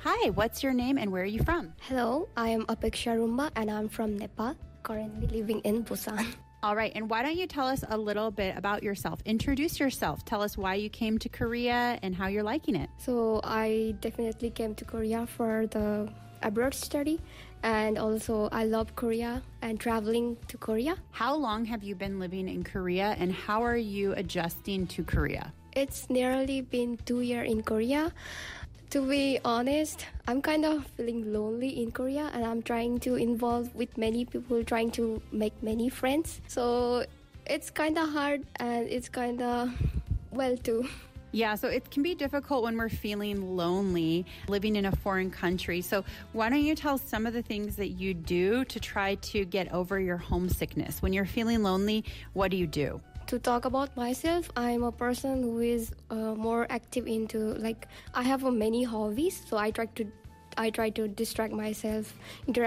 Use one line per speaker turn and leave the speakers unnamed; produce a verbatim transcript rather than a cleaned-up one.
Hi, what's your name and where are you from?
Hello, I am Apeksha Rumba and I'm from Nepal, currently living in Busan.
All right, and why don't you tell us a little bit about yourself? Introduce yourself. Tell us why you came to Korea and how you're liking it.
So I definitely came to Korea for the abroad study, and also I love Korea and traveling to Korea.
How long have you been living in Korea and how are you adjusting to Korea?
It's nearly been two years in Korea. To be honest, I'm kind of feeling lonely in Korea and I'm trying to involve with many people, trying to make many friends. So it's kind of hard and it's kind of well too.
Yeah, so it can be difficult when we're feeling lonely living in a foreign country. So why don't you tell some of the things that you do to try to get over your homesickness? When you're feeling lonely, what do you do?
To talk about myself, I'm a person who is uh, more active into, like, I have uh, many hobbies, so I try to I try to distract myself, interact